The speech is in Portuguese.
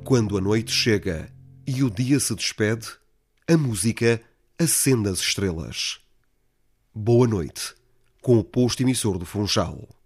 Quando a noite chega e o dia se despede, a música acende as estrelas. Boa noite, com o posto emissor do Funchal.